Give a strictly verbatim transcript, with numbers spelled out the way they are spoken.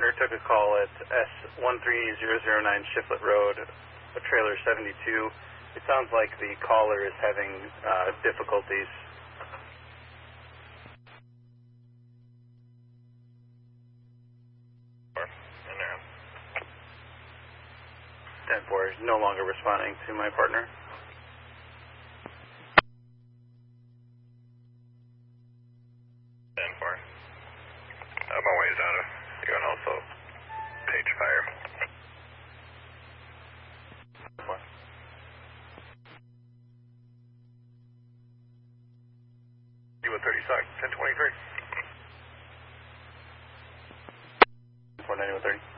partner took a call at S one three zero zero nine Shiflett Road, a trailer seventy-two. It sounds like the caller is having uh, difficulties. ten four is no longer responding to my partner. ten four. I'm my ways out of. You can also page fire. What? You with thirty sec, ten twenty-three. four ninety one thirty.